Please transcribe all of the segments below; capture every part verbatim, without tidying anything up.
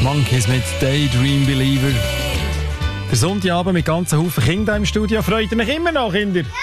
Monkeys mit Daydream Believer. Der Sonntagabend mit ganzen Haufen Kindern im Studio. Freut ihr euch immer noch, Kinder? Ja!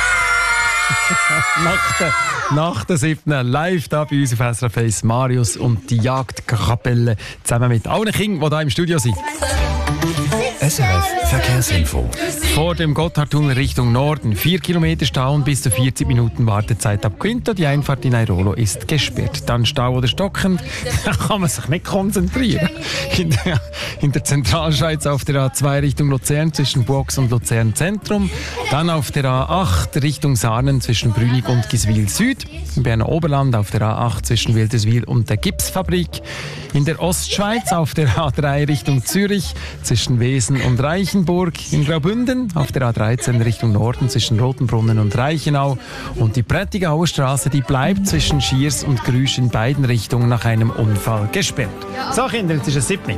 nach, der, nach der siebten live da bei uns auf S R F eins Marius und die Jagdkapelle zusammen mit allen Kindern, die hier im Studio sind. S R F Verkehrsinfo. Vor dem Gotthardtunnel Richtung Norden. Vier Kilometer Stau und bis zu vierzig Minuten Wartezeit ab Quinto. Die Einfahrt in Airolo ist gesperrt. Dann Stau oder stockend. Da kann man sich nicht konzentrieren. In der, in der Zentralschweiz auf der A zwei Richtung Luzern zwischen Buox und Luzern Zentrum. Dann auf der A acht Richtung Sarnen zwischen Brünig und Giswil Süd. Im Berner Oberland auf der A acht zwischen Wilderswil und der Gipsfabrik. In der Ostschweiz auf der A drei Richtung Zürich zwischen Wesen und Reichenburg. In Graubünden auf der A dreizehn Richtung Norden zwischen Rotenbrunnen und Reichenau. Und die Prättigauer Straße, die bleibt zwischen Schiers und Grüsch in beiden Richtungen nach einem Unfall gesperrt. So Kinder, jetzt ist es siebten.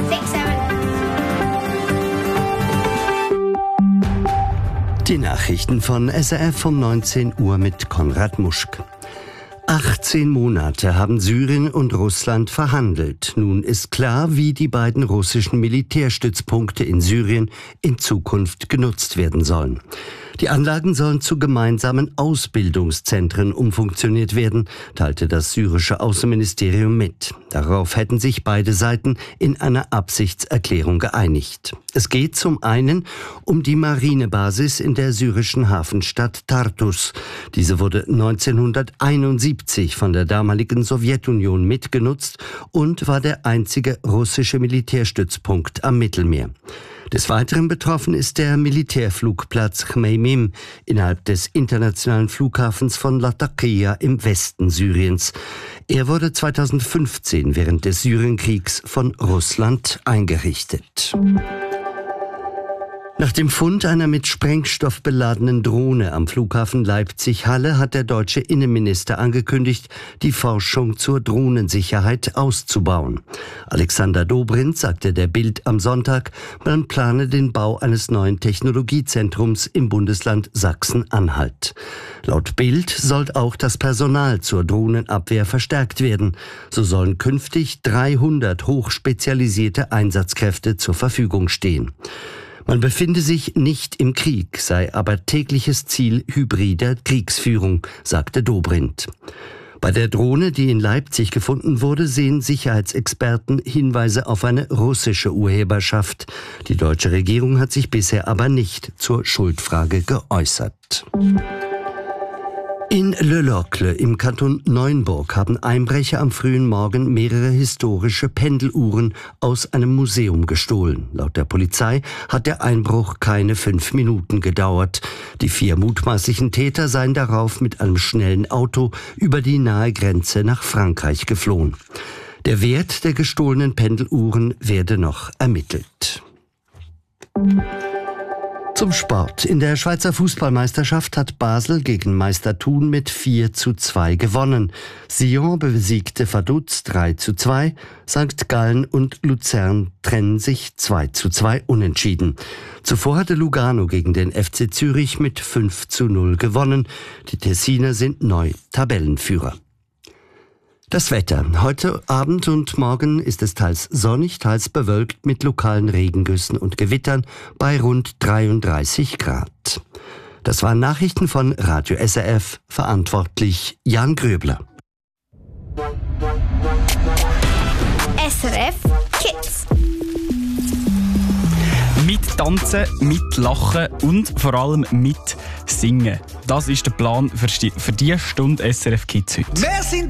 Die Nachrichten von S R F um neunzehn Uhr mit Konrad Muschk. achtzehn Monate haben Syrien und Russland verhandelt. Nun ist klar, wie die beiden russischen Militärstützpunkte in Syrien in Zukunft genutzt werden sollen. Die Anlagen sollen zu gemeinsamen Ausbildungszentren umfunktioniert werden, teilte das syrische Außenministerium mit. Darauf hätten sich beide Seiten in einer Absichtserklärung geeinigt. Es geht zum einen um die Marinebasis in der syrischen Hafenstadt Tartus. Diese wurde neunzehnhunderteinundsiebzig von der damaligen Sowjetunion mitgenutzt und war der einzige russische Militärstützpunkt am Mittelmeer. Des Weiteren betroffen ist der Militärflugplatz Chmeimim innerhalb des internationalen Flughafens von Latakia im Westen Syriens. Er wurde zweitausendfünfzehn während des Syrienkriegs von Russland eingerichtet. Nach dem Fund einer mit Sprengstoff beladenen Drohne am Flughafen Leipzig-Halle hat der deutsche Innenminister angekündigt, die Forschung zur Drohnensicherheit auszubauen. Alexander Dobrindt sagte der Bild am Sonntag, man plane den Bau eines neuen Technologiezentrums im Bundesland Sachsen-Anhalt. Laut Bild soll auch das Personal zur Drohnenabwehr verstärkt werden. So sollen künftig dreihundert hochspezialisierte Einsatzkräfte zur Verfügung stehen. Man befinde sich nicht im Krieg, sei aber tägliches Ziel hybrider Kriegsführung, sagte Dobrindt. Bei der Drohne, die in Leipzig gefunden wurde, sehen Sicherheitsexperten Hinweise auf eine russische Urheberschaft. Die deutsche Regierung hat sich bisher aber nicht zur Schuldfrage geäußert. In Le Locle im Kanton Neuenburg haben Einbrecher am frühen Morgen mehrere historische Pendeluhren aus einem Museum gestohlen. Laut der Polizei hat der Einbruch keine fünf Minuten gedauert. Die vier mutmaßlichen Täter seien darauf mit einem schnellen Auto über die nahe Grenze nach Frankreich geflohen. Der Wert der gestohlenen Pendeluhren werde noch ermittelt. Zum Sport. In der Schweizer Fußballmeisterschaft hat Basel gegen Meister Thun mit vier zu zwei gewonnen. Sion besiegte Vaduz drei zu zwei. Sankt Gallen und Luzern trennen sich zwei zu zwei unentschieden. Zuvor hatte Lugano gegen den F C Zürich mit fünf zu null gewonnen. Die Tessiner sind neu Tabellenführer. Das Wetter. Heute Abend und morgen ist es teils sonnig, teils bewölkt mit lokalen Regengüssen und Gewittern bei rund dreiunddreißig Grad. Das waren Nachrichten von Radio S R F, verantwortlich Jan Gröbler. S R F Kids. Mit Tanzen, mit Lachen und vor allem mit Singen. Das ist der Plan für die Stunde S R F Kids heute.